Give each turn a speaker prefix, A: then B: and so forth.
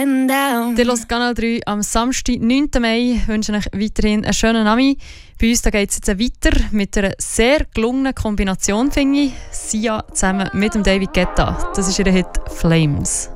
A: getting down.
B: Ihr hört Kanal 3 am Samstag, 9. Mai. Ich wünsche euch weiterhin einen schönen Abend. Bei uns geht es jetzt weiter mit einer sehr gelungenen Kombination, finde ich. Sia zusammen mit dem David Guetta. Das ist ihr Hit «Flames».